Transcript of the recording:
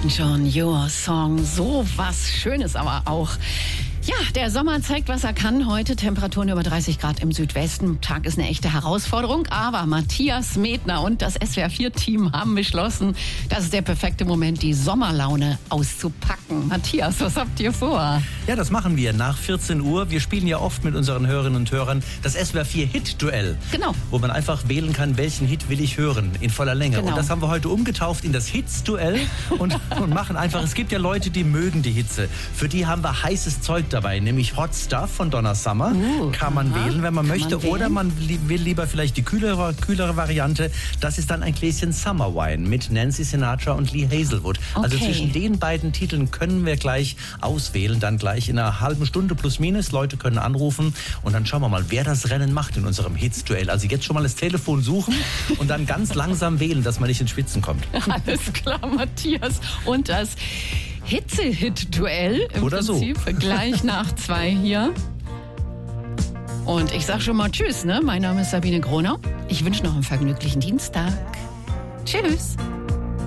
Elton John, Your Song, so was Schönes aber auch. Ja, der Sommer zeigt, was er kann. Heute Temperaturen über 30 Grad im Südwesten. Tag ist eine echte Herausforderung. Aber Matthias Medner und das SWR4-Team haben beschlossen, das ist der perfekte Moment, die Sommerlaune auszupacken. Matthias, was habt ihr vor? Ja, das machen wir nach 14 Uhr. Wir spielen ja oft mit unseren Hörerinnen und Hörern das SWR4-Hit-Duell. Genau. Wo man einfach wählen kann, welchen Hit will ich hören in voller Länge. Genau. Und das haben wir heute umgetauft in das Hits-Duell und machen einfach, es gibt ja Leute, die mögen die Hitze. Für die haben wir heißes Zeug dabei, nämlich Hot Stuff von Donna Summer. Kann man wählen, wenn man möchte. Oder man will lieber vielleicht die kühlere Variante. Das ist dann ein Gläschen Summer Wine mit Nancy Sinatra und Lee Hazelwood. Okay. Also zwischen den beiden Titeln können wir gleich auswählen, dann gleich in einer halben Stunde plus minus. Leute können anrufen und dann schauen wir mal, wer das Rennen macht in unserem Hits-Duell. Also jetzt schon mal das Telefon suchen und dann ganz langsam wählen, dass man nicht ins Schwitzen kommt. Alles klar, Matthias. Und das Hitze-Hit-Duell im Oder Prinzip so. gleich nach 2 hier. Und ich sag schon mal Tschüss, ne? Mein Name ist Sabine Gronau. Ich wünsche noch einen vergnüglichen Dienstag. Tschüss.